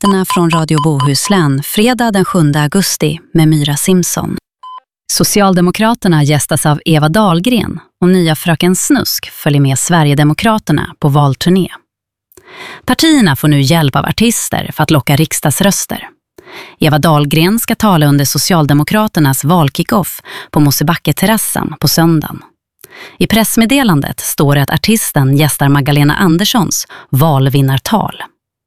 Nyheterna från Radio Bohuslän, fredag den 7 augusti med Myra Simson. Socialdemokraterna gästas av Eva Dahlgren och nya Fröken Snusk följer med Sverigedemokraterna på valturné. Partierna får nu hjälp av artister för att locka riksdagsröster. Eva Dahlgren ska tala under Socialdemokraternas valkick-off på Mosebacke-terrassen på söndagen. I pressmeddelandet står det att artisten gästar Magdalena Anderssons valvinnartal.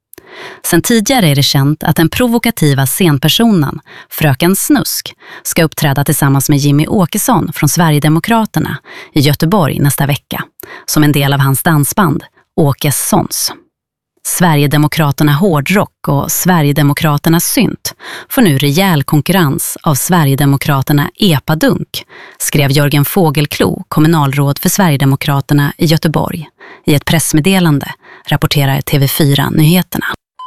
Sen tidigare är det känt att den provokativa scenpersonen, Fröken Snusk, ska uppträda tillsammans med Jimmy Åkesson från Sverigedemokraterna i Göteborg nästa vecka, som en del av hans dansband Åkessons. Sverigedemokraterna Hårdrock och Sverigedemokraterna Synt får nu rejäl konkurrens av Sverigedemokraterna Epadunk, skrev Jörgen Fågelklo, kommunalråd för Sverigedemokraterna i Göteborg. I ett pressmeddelande rapporterar TV4 Nyheterna.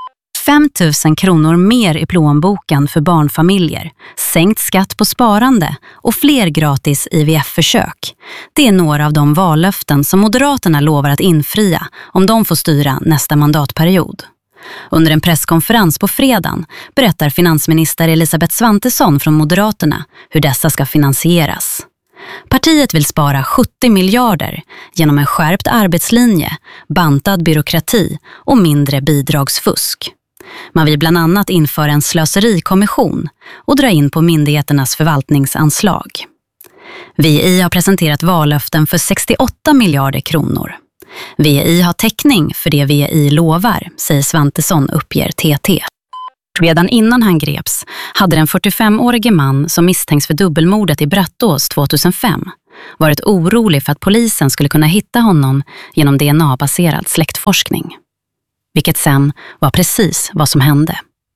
5 000 kronor mer i plånboken för barnfamiljer, sänkt skatt på sparande och fler gratis IVF-försök. Det är några av de vallöften som Moderaterna lovar att infria om de får styra nästa mandatperiod. Under en presskonferens på fredagen berättar finansminister Elisabeth Svantesson från Moderaterna hur dessa ska finansieras. Partiet vill spara 70 miljarder genom en skärpt arbetslinje, bantad byråkrati och mindre bidragsfusk. Man vill bland annat införa en slöserikommission och dra in på myndigheternas förvaltningsanslag. VI har presenterat vallöften för 68 miljarder kronor. VI har täckning för det VI lovar, säger Svantesson, uppger TT. Redan innan han greps hade den 45-årige man som misstänks för dubbelmordet i Brattås 2005 varit orolig för att polisen skulle kunna hitta honom genom DNA-baserad släktforskning. Vilket sen var precis vad som hände.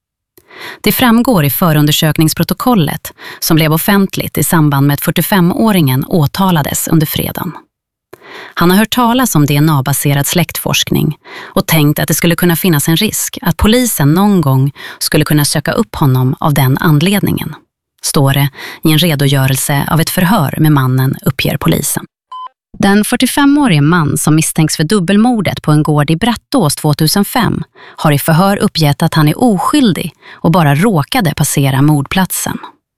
Det framgår i förundersökningsprotokollet som blev offentligt i samband med att 45-åringen åtalades under fredagen. Han har hört talas om DNA-baserad släktforskning och tänkt att det skulle kunna finnas en risk att polisen någon gång skulle kunna söka upp honom av den anledningen, står det i en redogörelse av ett förhör med mannen, uppger polisen. Den 45-årige man som misstänks för dubbelmordet på en gård i Brattås 2005 har i förhör uppgett att han är oskyldig och bara råkade passera mordplatsen.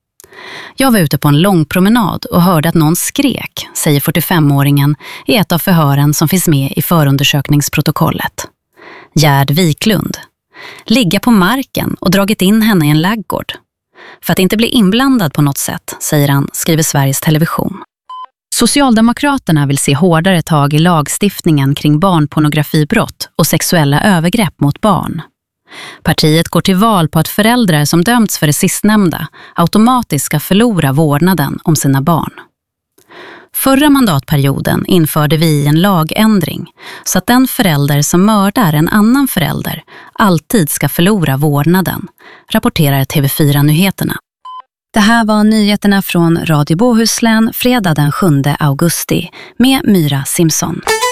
Jag var ute på en lång promenad och hörde att någon skrek, säger 45-åringen i ett av förhören som finns med i förundersökningsprotokollet. Gerd Wiklund. Ligga på marken och dragit in henne i en laggård. För att inte bli inblandad på något sätt, säger han, skriver Sveriges Television. Socialdemokraterna vill se hårdare tag i lagstiftningen kring barnpornografibrott och sexuella övergrepp mot barn. Partiet går till val på att föräldrar som dömts för det sistnämnda automatiskt ska förlora vårdnaden om sina barn. Förra mandatperioden införde vi en lagändring så att den förälder som mördar en annan förälder alltid ska förlora vårdnaden, rapporterar TV4 Nyheterna. Det här var nyheterna från Radio Bohuslän fredag den 7 augusti med Myra Simson.